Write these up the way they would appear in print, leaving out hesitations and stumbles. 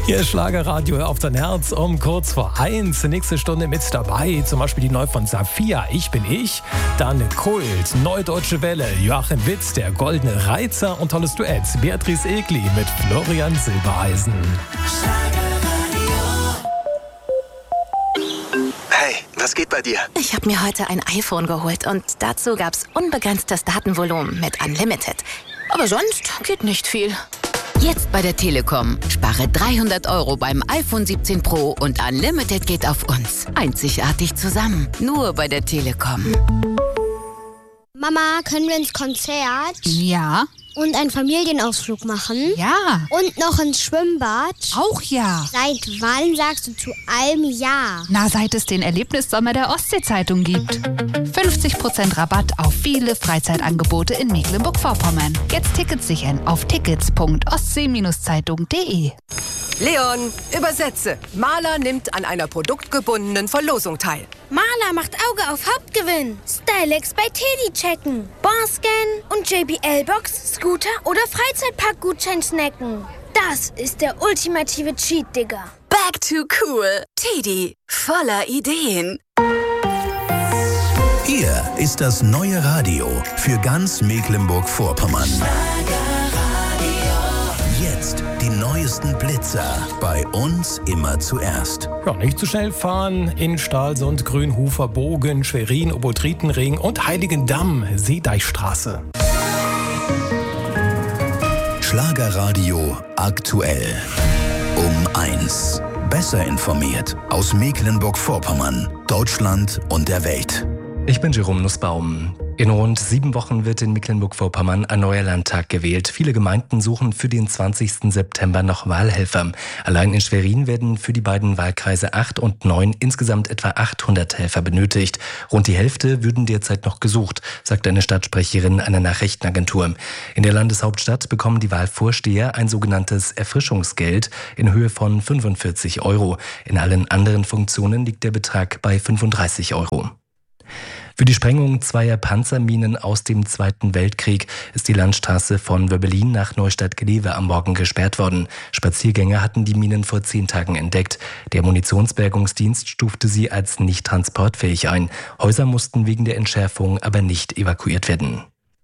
Ihr Schlagerradio auf dein Herz um kurz vor 1. Nächste Stunde mit dabei. Zum Beispiel die neu von Saphia, Ich bin ich. Dann Kult, Neudeutsche Welle, Joachim Witz, der Goldene Reizer und tolles Duett. Beatrice Egli mit Florian Silbereisen. Hey, was geht bei dir? Ich habe mir heute ein iPhone geholt und dazu gab's unbegrenztes Datenvolumen mit Unlimited. Aber sonst geht nicht viel. Jetzt bei der Telekom. Spare 300 € beim iPhone 17 Pro und Unlimited geht auf uns. Einzigartig zusammen. Nur bei der Telekom. Mama, können wir ins Konzert? Ja. Und einen Familienausflug machen? Ja. Und noch ins Schwimmbad? Auch ja. Seit wann sagst du zu allem Ja? Na, seit es den Erlebnissommer der Ostsee-Zeitung gibt. 50% Rabatt auf viele Freizeitangebote in Mecklenburg-Vorpommern. Jetzt Tickets sichern auf tickets.ostsee-zeitung.de. Leon, übersetze. Maler nimmt an einer produktgebundenen Verlosung teil. Maler macht Auge auf Hauptgewinn. Stylex bei Teddy checken. Barscan und JBL-Box, Scooter oder Freizeitpark-Gutschein snacken. Das ist der ultimative Cheat, Digga. Back to cool. Teddy, voller Ideen. Hier ist das neue Radio für ganz Mecklenburg-Vorpommern. Jetzt die neuesten Blitzer. Bei uns immer zuerst. Ja, nicht zu schnell fahren in Stralsund, Grünhofer, Bogen, Schwerin, Obotritenring und Heiligendamm, Seedeichstraße. Schlagerradio aktuell. Um 1. Besser informiert aus Mecklenburg-Vorpommern, Deutschland und der Welt. Ich bin Jerome Nussbaum. In rund 7 Wochen wird in Mecklenburg-Vorpommern ein neuer Landtag gewählt. Viele Gemeinden suchen für den 20. September noch Wahlhelfer. Allein in Schwerin werden für die beiden Wahlkreise 8 und 9 insgesamt etwa 800 Helfer benötigt. Rund die Hälfte würden derzeit noch gesucht, sagt eine Stadtsprecherin einer Nachrichtenagentur. In der Landeshauptstadt bekommen die Wahlvorsteher ein sogenanntes Erfrischungsgeld in Höhe von 45 €. In allen anderen Funktionen liegt der Betrag bei 35 €. Für die Sprengung zweier Panzerminen aus dem Zweiten Weltkrieg ist die Landstraße von Wöbbelin nach Neustadt-Glewe am Morgen gesperrt worden. Spaziergänger hatten die Minen vor 10 Tagen entdeckt. Der Munitionsbergungsdienst stufte sie als nicht transportfähig ein. Häuser mussten wegen der Entschärfung aber nicht evakuiert werden.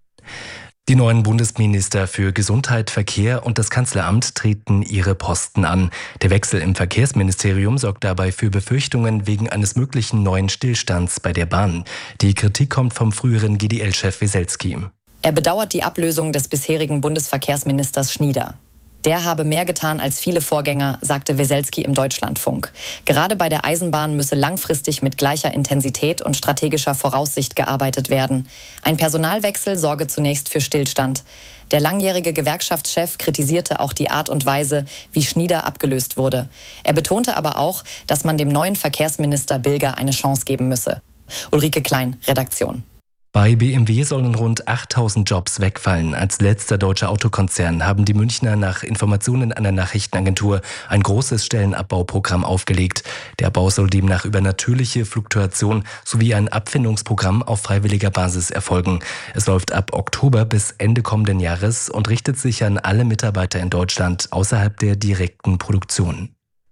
Die neuen Bundesminister für Gesundheit, Verkehr und das Kanzleramt treten ihre Posten an. Der Wechsel im Verkehrsministerium sorgt dabei für Befürchtungen wegen eines möglichen neuen Stillstands bei der Bahn. Die Kritik kommt vom früheren GDL-Chef Weselski. Er bedauert die Ablösung des bisherigen Bundesverkehrsministers Schnieder. Der habe mehr getan als viele Vorgänger, sagte Weselski im Deutschlandfunk. Gerade bei der Eisenbahn müsse langfristig mit gleicher Intensität und strategischer Voraussicht gearbeitet werden. Ein Personalwechsel sorge zunächst für Stillstand. Der langjährige Gewerkschaftschef kritisierte auch die Art und Weise, wie Schnieder abgelöst wurde. Er betonte aber auch, dass man dem neuen Verkehrsminister Bilger eine Chance geben müsse. Ulrike Klein, Redaktion. Bei BMW sollen rund 8000 Jobs wegfallen. Als letzter deutscher Autokonzern haben die Münchner nach Informationen einer Nachrichtenagentur ein großes Stellenabbauprogramm aufgelegt. Der Abbau soll demnach über natürliche Fluktuation sowie ein Abfindungsprogramm auf freiwilliger Basis erfolgen. Es läuft ab Oktober bis Ende kommenden Jahres und richtet sich an alle Mitarbeiter in Deutschland außerhalb der direkten Produktion.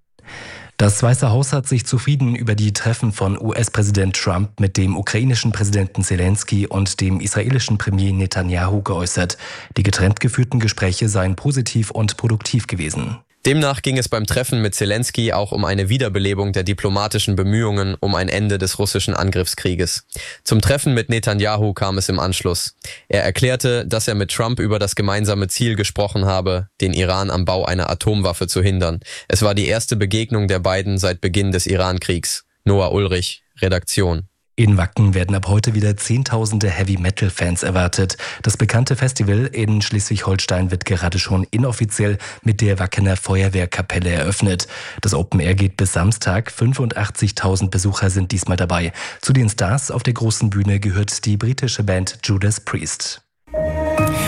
Das Weiße Haus hat sich zufrieden über die Treffen von US-Präsident Trump mit dem ukrainischen Präsidenten Zelensky und dem israelischen Premier Netanyahu geäußert. Die getrennt geführten Gespräche seien positiv und produktiv gewesen. Demnach ging es beim Treffen mit Zelensky auch um eine Wiederbelebung der diplomatischen Bemühungen um ein Ende des russischen Angriffskrieges. Zum Treffen mit Netanyahu kam es im Anschluss. Er erklärte, dass er mit Trump über das gemeinsame Ziel gesprochen habe, den Iran am Bau einer Atomwaffe zu hindern. Es war die erste Begegnung der beiden seit Beginn des Irankriegs. Noah Ulrich, Redaktion. In Wacken werden ab heute wieder Zehntausende Heavy-Metal-Fans erwartet. Das bekannte Festival in Schleswig-Holstein wird gerade schon inoffiziell mit der Wackener Feuerwehrkapelle eröffnet. Das Open Air geht bis Samstag. 85.000 Besucher sind diesmal dabei. Zu den Stars auf der großen Bühne gehört die britische Band Judas Priest.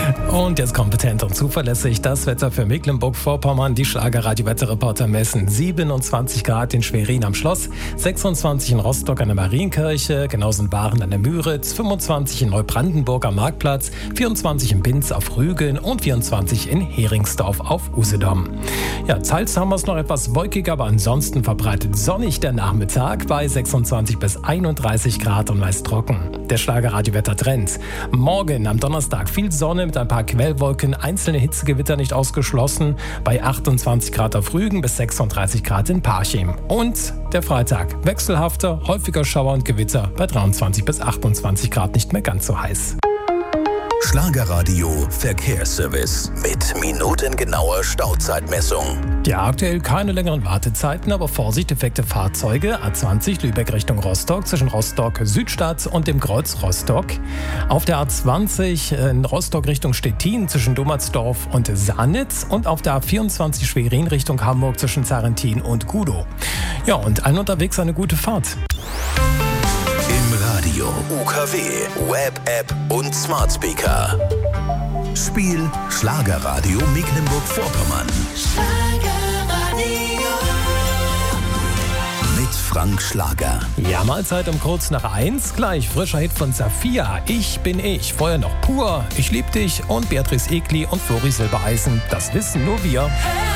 Und jetzt kompetent und zuverlässig das Wetter für Mecklenburg-Vorpommern. Die Schlager-Radio-Wetterreporter messen 27 Grad in Schwerin am Schloss, 26 in Rostock an der Marienkirche, genauso in Bahren an der Müritz, 25 in Neubrandenburg am Marktplatz, 24 in Binz auf Rügen und 24 in Heringsdorf auf Usedom. Ja, teils haben wir es noch etwas wolkig, aber ansonsten verbreitet sonnig der Nachmittag bei 26 bis 31 Grad und meist trocken. Der Schlager-Radio-Wetter-Trend. Morgen am Donnerstag viel Sonne mit ein paar Quellwolken, einzelne Hitzegewitter nicht ausgeschlossen, bei 28 Grad auf Rügen bis 36 Grad in Parchim. Und der Freitag wechselhafter, häufiger Schauer und Gewitter bei 23 bis 28 Grad, nicht mehr ganz so heiß. Schlagerradio Verkehrsservice mit minutengenauer Stauzeitmessung. Ja, aktuell keine längeren Wartezeiten, aber Vorsicht, defekte Fahrzeuge. A20 Lübeck Richtung Rostock zwischen Rostock Südstadt und dem Kreuz Rostock. Auf der A20 in Rostock Richtung Stettin zwischen Dommertsdorf und Sanitz und auf der A24 Schwerin Richtung Hamburg zwischen Zarentin und Gudow. Ja, und allen unterwegs eine gute Fahrt. Im Radio, UKW, Web-App und Smart Speaker. Spiel Schlagerradio Mecklenburg-Vorpommern. Mit Frank Schlager. Ja, Mahlzeit um kurz nach 1. Gleich frischer Hit von Saphia. Ich bin ich. Vorher noch Pur. Ich lieb dich und Beatrice Egli und Flori Silbereisen. Das wissen nur wir.